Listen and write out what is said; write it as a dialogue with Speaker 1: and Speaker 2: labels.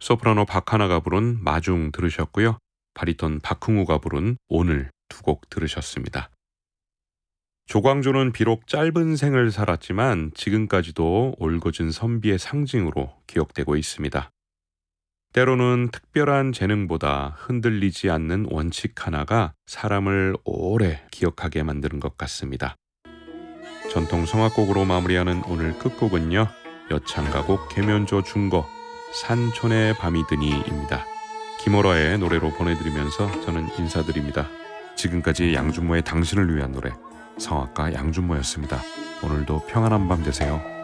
Speaker 1: 소프라노 박하나가 부른 마중 들으셨고요. 바리톤 박흥우가 부른 오늘 두 곡 들으셨습니다. 조광조는 비록 짧은 생을 살았지만 지금까지도 올곧은 선비의 상징으로 기억되고 있습니다. 때로는 특별한 재능보다 흔들리지 않는 원칙 하나가 사람을 오래 기억하게 만드는 것 같습니다. 전통 성악곡으로 마무리하는 오늘 끝곡은요. 여창가곡 계면조 중거 산촌의 밤이 드니입니다. 김오라의 노래로 보내드리면서 저는 인사드립니다. 지금까지 양준모의 당신을 위한 노래 성악가 양준모였습니다. 오늘도 평안한 밤 되세요.